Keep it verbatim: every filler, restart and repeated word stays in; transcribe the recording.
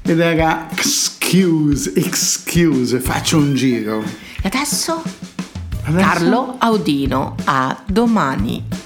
ed era excuse, excuse, faccio un giro. E adesso? Adesso? Carlo Audino, a domani.